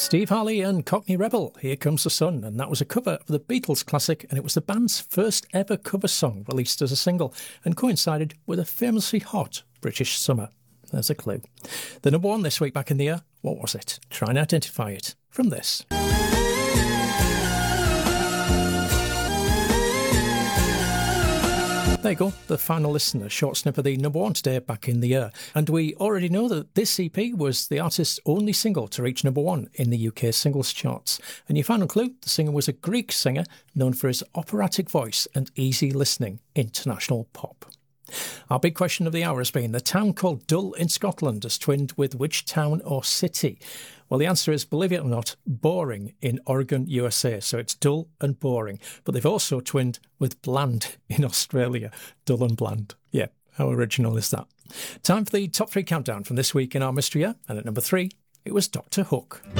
Steve Harley and Cockney Rebel, Here Comes the Sun, and that was a cover of the Beatles classic, and it was the band's first ever cover song released as a single and coincided with a famously hot British summer. There's a clue. The number one this week back in the year, what was it? Try and identify it from this. There you go, the final listen, a short snip of the number one today back in the year. And we already know that this EP was the artist's only single to reach number one in the UK singles charts. And your final clue, the singer was a Greek singer known for his operatic voice and easy listening international pop. Our big question of the hour has been, the town called Dull in Scotland is twinned with which town or city? Well, the answer is, believe it or not, Boring in Oregon, USA. So it's dull and boring. But they've also twinned with Bland in Australia. Dull and Bland. Yeah, how original is that? Time for the top three countdown from this week in our mystery year. And at number 3, it was Dr. Hook.